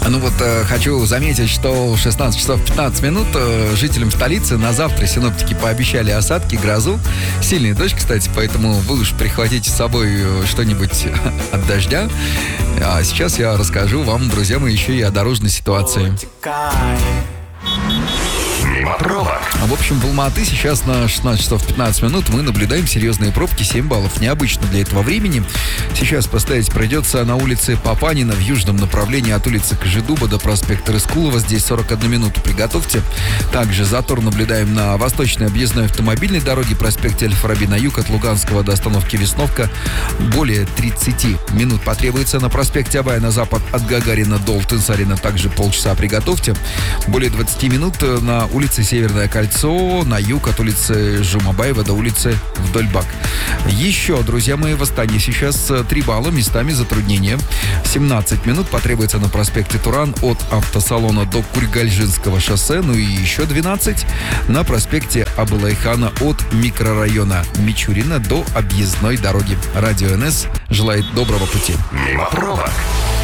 Ну вот, хочу заметить, что 16 часов 15 минут жителям столицы на завтра синоптики пообещали осадки, грозу. Сильный дождь, кстати, поэтому вы уж прихватите с собой что-нибудь от дождя. А сейчас я расскажу вам, друзья мои, еще и о дорожной ситуации. Мимо-пробок. В общем, в Алма-Аты сейчас на 16 часов 15 минут мы наблюдаем серьезные пробки, 7 баллов. Необычно для этого времени. Сейчас постоять придется на улице Папанина в южном направлении от улицы Кожедуба до проспекта Рыскулова. Здесь 41 минуту. Приготовьте. Также затор наблюдаем на восточной объездной автомобильной дороге проспекте Аль-Фараби на юг от Луганского до остановки Весновка. Более 30 минут потребуется на проспекте Абая на запад от Гагарина до Алтынсарина. Также полчаса. Приготовьте. Более 20 минут на улице Северное кольцо, на юг от улицы Жумабаева до улицы Вдольбак. Еще, друзья мои, в Астане сейчас 3 балла, местами затруднения. 17 минут потребуется на проспекте Туран от автосалона до Кургальжинского шоссе. Ну и еще 12 на проспекте Абылайхана от микрорайона Мичурина до объездной дороги. Радио НС желает доброго пути. Мимо-пробок.